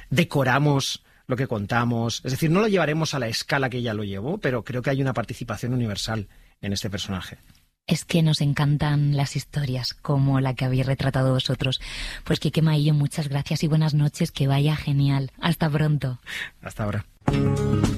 decoramos lo que contamos. Es decir, no lo llevaremos a la escala que ella lo llevó, pero creo que hay una participación universal en este personaje. Es que nos encantan las historias como la que habéis retratado vosotros. Pues Quique Maillo, muchas gracias y buenas noches, que vaya genial. Hasta pronto. Hasta ahora.